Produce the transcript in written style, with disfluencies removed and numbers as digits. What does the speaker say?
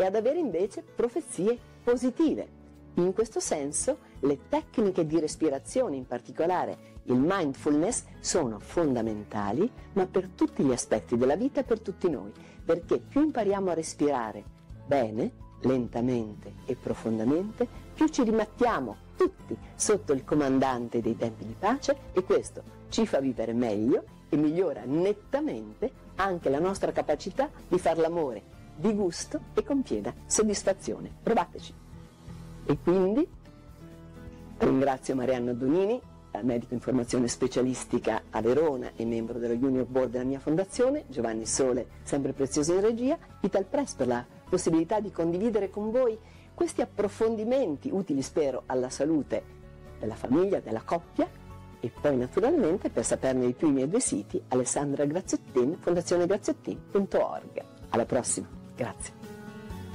e ad avere invece profezie positive. In questo senso, le tecniche di respirazione, in particolare il mindfulness, sono fondamentali, ma per tutti gli aspetti della vita e per tutti noi, perché più impariamo a respirare bene, lentamente e profondamente, più ci rimettiamo tutti sotto il comandante dei tempi di pace, e questo ci fa vivere meglio e migliora nettamente anche la nostra capacità di far l'amore di gusto e con piena soddisfazione. Provateci! E quindi ringrazio Marianna Donini, medico in formazione specialistica a Verona e membro dello Junior Board della mia fondazione, Giovanni Sole, sempre prezioso in regia, Italpress per la possibilità di condividere con voi questi approfondimenti utili, spero, alla salute della famiglia, della coppia, e poi naturalmente, per saperne di più, i miei due siti, Alessandra Graziottin, fondazionegraziotin.org. Alla prossima, grazie.